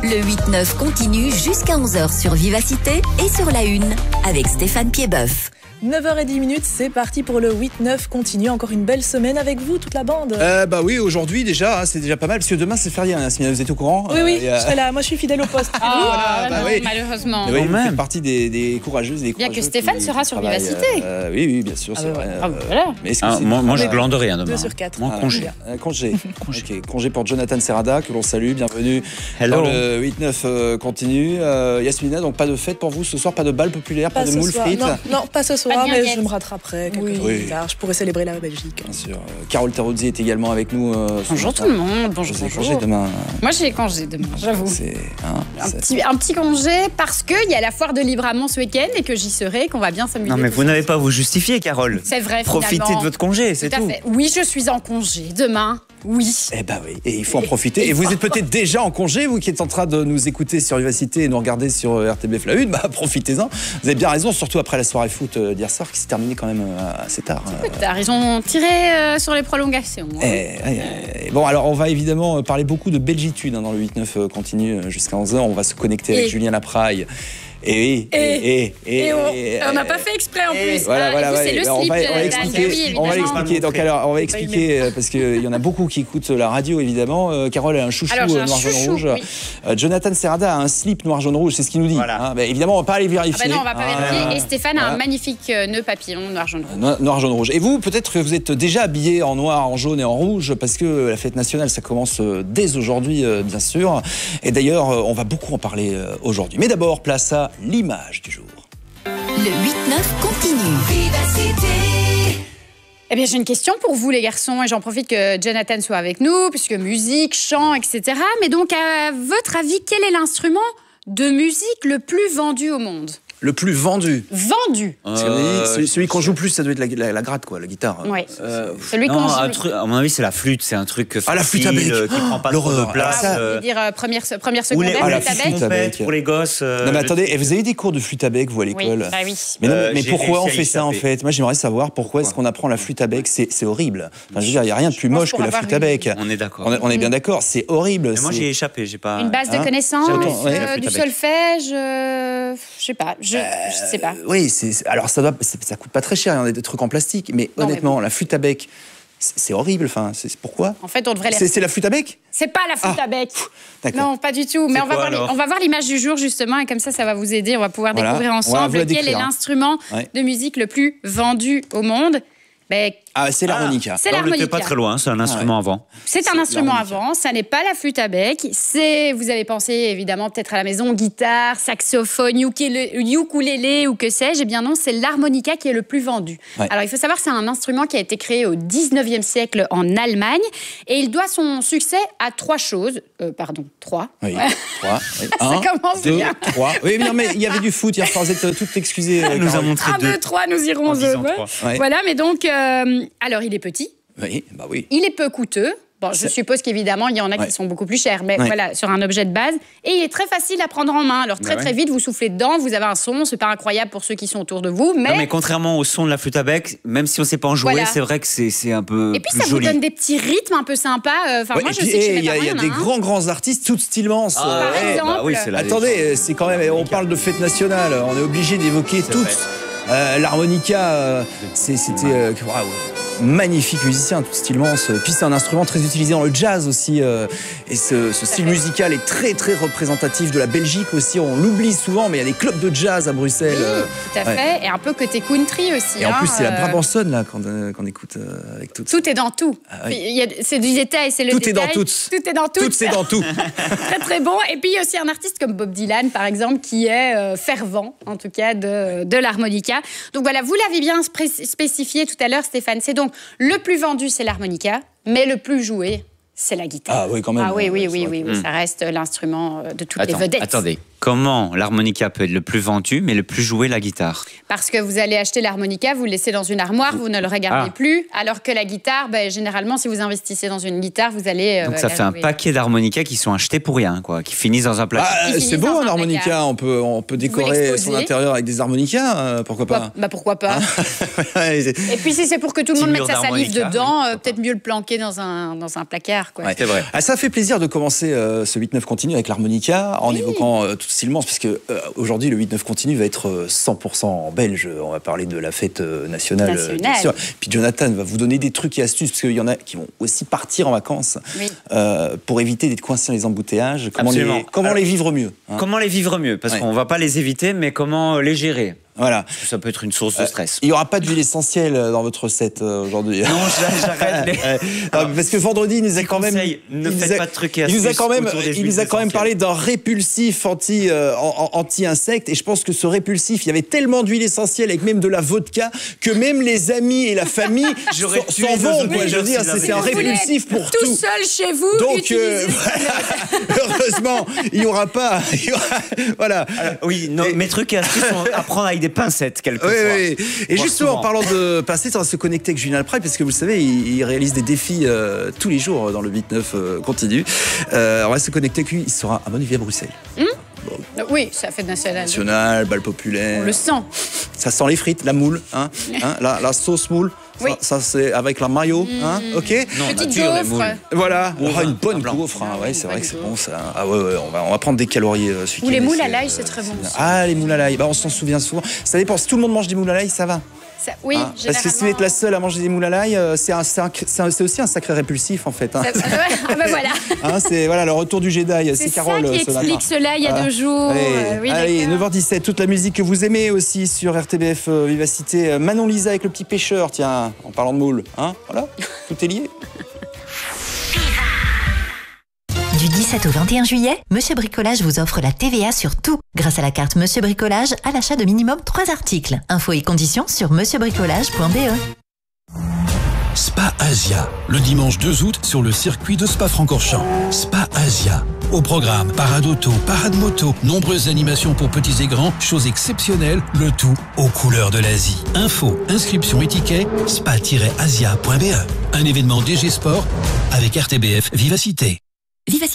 Le 8-9 continue jusqu'à 11h sur Vivacité et sur La Une avec Stéphane Piedboeuf. 9h10, c'est parti pour le 8-9 continue. Encore une belle semaine avec vous, toute la bande. Bah oui, aujourd'hui déjà, c'est déjà pas mal, parce que demain c'est férié, hein, Smina, vous êtes au courant? Oui, je serai là, moi je suis fidèle au poste. Oui. Malheureusement. Oui, vous faites partie des courageuses et des Bien courageux que Stéphane sera sur Vivacité. Oui, bien sûr, c'est vrai. Voilà. Mais est-ce que moi je glande rien demain. 2 sur 4. Moi, congé. Congé. Ok, congé pour Jonathan Serrada, que l'on salue, bienvenue Hello. dans le 8-9 continue. Yasmina, donc pas de fête pour vous ce soir, pas de bal populaire, pas de moule frites? Non, pas ce soir, Pas de mais guinguette. je me rattraperai quelques jours plus tard. Je pourrais célébrer la Belgique. Bien sûr. Carole Terozzi est également avec nous. Bonjour tout le monde. Vous avez Bonjour. congé demain. Moi j'ai congé demain, j'avoue. C'est Un petit congé parce qu'il y a la foire de Libramont ce week-end et que j'y serai, qu'on va bien s'amuser. Non mais vous n'avez pas à vous justifier, Carole. C'est vrai, Profitez finalement. de votre congé, c'est Tout à tout. fait. Oui, je suis en congé demain. Oui. Eh ben oui, et il faut en profiter. Et vous êtes peut-être déjà en congé, vous qui êtes en train de nous écouter sur Vivacité et nous regarder sur RTBF La Une, profitez-en. Vous avez bien raison, surtout après la soirée foot d'hier soir qui s'est terminée quand même assez tard. T'as raison, tirer sur les prolongations. Bon, alors on va évidemment parler beaucoup de belgitude dans le 8-9 continue jusqu'à 11h. On va se connecter avec Julien Lapraille. Et on n'a pas fait exprès en plus. Voilà, c'est le on slip. va expliquer. On va expliquer parce qu'il y en a beaucoup qui écoutent la radio évidemment. Carole a un chouchou noir jaune rouge. Oui. Jonathan Serrada a un slip noir jaune rouge, c'est ce qu'il nous dit. Voilà. Évidemment, on va pas aller vérifier. Non, on va pas vérifier. Et Stéphane a un magnifique nœud papillon noir jaune rouge. Noir jaune rouge. Et vous, peut-être que vous êtes déjà habillé en noir, en jaune et en rouge parce que la fête nationale, ça commence dès aujourd'hui, bien sûr. Et d'ailleurs, on va beaucoup en parler aujourd'hui. Mais d'abord, place à l'image du jour. Le 8-9 continue. Vivacité. Eh bien, j'ai une question pour vous, les garçons, et j'en profite que Jonathan soit avec nous, puisque musique, chant, etc. Mais donc, à votre avis, quel est l'instrument de musique le plus vendu au monde ? Le plus vendu. Vendu. Celui qu'on joue plus, ça doit être la gratte, quoi, la guitare. Oui. Celui qu'on Non, joue. à mon avis, c'est la flûte. C'est un truc la flûte à bec. qui prend pas trop de place. Je veux dire première Ou secondaire, la flûte à bec. flûte à bec. trompette pour les gosses. Non mais attendez, et vous avez eu des cours de flûte à bec, vous, à Oui, l'école? bah oui. Mais, mais J'ai pourquoi on réussi à fait y ça en échapper. fait? Moi j'aimerais savoir pourquoi est-ce qu'on apprend la flûte à bec. C'est horrible. Enfin, je veux dire, il n'y a rien de plus moche que la flûte à bec. On est d'accord. On est bien d'accord, c'est horrible. Mais moi, j'ai échappé. J'ai pas. Une base de connaissances, Jamais. du Flûte à bec. solfège, je sais pas, je sais pas. Oui, alors ça coûte pas très cher, il y en a des trucs en plastique, mais Non, honnêtement, la flûte à bec, c'est horrible. Enfin, c'est pourquoi? En fait, on devrait les... C'est la flûte à bec? C'est pas la flûte à bec. D'accord. Non, pas du tout. Mais on va, quoi, alors on va voir l'image du jour, justement, et comme ça va vous aider. On va pouvoir Voilà. découvrir On va vous ensemble la quel est décrire, hein. l'instrument de musique le plus vendu au monde. C'est l'harmonica. C'est On n'était l'harmonica. pas très loin. C'est un instrument avant. C'est un instrument l'harmonica. avant, ça n'est pas la flûte à bec. Vous avez pensé évidemment peut-être à la maison, guitare, saxophone, ukulélé ou que sais-je. Eh bien non, c'est l'harmonica qui est le plus vendu. Ouais. Alors il faut savoir que c'est un instrument qui a été créé au 19e siècle en Allemagne et il doit son succès à trois choses. Trois. Oui, Ouais. 3. Ça commence 2, bien. 3. Oui, non, mais il y avait du foot hier soir, vous êtes toutes excusées. Elle nous a Carole. montré 1, 2, 3, nous irons. En disant ouais. 3. Ouais. Voilà, mais donc, alors il est petit, Oui, oui. il est peu coûteux. Bon, je suppose qu'évidemment, il y en a qui sont beaucoup plus chers, mais voilà, sur un objet de base. Et il est très facile à prendre en main. Alors, très vite, vous soufflez dedans, vous avez un son, c'est pas incroyable pour ceux qui sont autour de vous, mais... Non, mais contrairement au son de la flûte à bec, même si on ne sait pas en jouer, Voilà. c'est vrai que c'est un peu Et puis, plus ça joli. vous donne des petits rythmes un peu sympas. Enfin, Ouais, moi, et je puis, sais que chez mes il y a parents, il y en a des un. grands artistes, tout Stilmans. Par exemple. Bah oui, c'est la Attendez, c'est quand même, on parle de fête nationale, on est obligé d'évoquer toutes. L'harmonica, c'était waouh, magnifique musicien, tout Stilmans. Puis c'est un instrument très utilisé dans le jazz aussi. Et ce style musical est très très représentatif de la Belgique aussi. On l'oublie souvent, mais il y a des clubs de jazz à Bruxelles. Oui, tout à fait. Et un peu côté country aussi. Et en plus, c'est la Brabançonne Brabançonne là qu'on écoute avec toutes. Tout est dans tout. Oui. C'est du détail, c'est le Tout détail. est dans toutes. Tout est dans tout. Tout c'est dans tout. Très très bon. Et puis il y a aussi un artiste comme Bob Dylan, par exemple, qui est fervent, en tout cas, de l'harmonica. Donc voilà, vous l'avez bien spécifié tout à l'heure, Stéphane. C'est donc le plus vendu, c'est l'harmonica, mais le plus joué, c'est la guitare. Ah oui, quand même. Ah oui, ça reste l'instrument de toutes les vedettes. Attendez. comment l'harmonica peut être le plus vendu, mais le plus joué la guitare? Parce que vous allez acheter l'harmonica, vous le laissez dans une armoire, vous ne le regardez plus, alors que la guitare, généralement, si vous investissez dans une guitare, vous allez donc ça fait un paquet d'harmonicas qui sont achetés pour rien, quoi, qui finissent dans un placard. C'est beau un harmonica, on peut décorer son intérieur avec des harmonicas, pourquoi pas? Pourquoi pas. Et puis si c'est pour que tout le monde mette sa salive dedans, peut-être mieux le planquer dans un placard, quoi. Ouais, c'est vrai. Ça fait plaisir de commencer ce 8-9 continu avec l'harmonica en évoquant toute Stillmans, parce que aujourd'hui le 8-9 continu va être 100% belge. On va parler de la fête nationale. Bien sûr. Puis Jonathan va vous donner des trucs et astuces, parce qu'il y en a qui vont aussi partir en vacances pour éviter d'être coincés dans les embouteillages. Comment les vivre mieux, hein. Comment les vivre mieux? Parce qu'on ne va pas les éviter, mais comment les gérer? Voilà. Parce que ça peut être une source de stress. Il n'y aura pas d'huile essentielle dans votre recette aujourd'hui. Non, j'arrête. Parce que vendredi, il nous a quand même. Ne faites pas de trucs et astuces. Il nous a quand même parlé d'un répulsif anti-insecte. Et je pense que ce répulsif, il y avait tellement d'huile essentielle avec même de la vodka que même les amis et la famille s'en vont. Je veux dire, c'est un répulsif pour tout. Tout seul chez vous. Donc, heureusement, il n'y aura pas. Voilà. Oui, mes trucs et astuces sont à prendre avec des pincettes quelquefois. Oui. Et justement, en parlant de pincettes, on va se connecter avec Julien Lepral, parce que vous le savez, il réalise des défis tous les jours dans le 8-9 continu. On va se connecter avec lui. Il sera à mon avis à Bruxelles. Oui, c'est la fête nationale. Nationale, bal populaire. On le sent. Ça sent les frites, la moule, la sauce moule. Oui. Ça c'est avec la mayo, ok. Non, petite gaufre. Voilà, une bonne gaufre. C'est vrai que c'est bon ça. On va prendre des calories ce week-end. Ou les moules à l'ail, c'est très bon. Les moules à l'ail, on s'en souvient souvent. Ça dépend, si tout le monde mange des moules à l'ail, ça va. Oui, parce que si vous êtes la seule à manger des moules à l'ail, c'est aussi un sacré répulsif en fait. Voilà. C'est le retour du Jedi. C'est Carole. C'est ça qui explique cela il y a 2 jours. Allez, 9h17, toute la musique que vous aimez aussi sur RTBF Vivacité. Manon Lisa avec le petit pêcheur, tiens, en parlant de moules. Voilà, tout est lié. Du 17 au 21 juillet, Monsieur Bricolage vous offre la TVA sur tout. Grâce à la carte Monsieur Bricolage, à l'achat de minimum 3 articles. Infos et conditions sur monsieurbricolage.be. Spa Asia, le dimanche 2 août sur le circuit de Spa-Francorchamps. Spa Asia. Au programme, parade auto, parade moto, nombreuses animations pour petits et grands, choses exceptionnelles, le tout aux couleurs de l'Asie. Info, inscription et ticket, spa-asia.be. Un événement DG Sport avec RTBF Vivacité.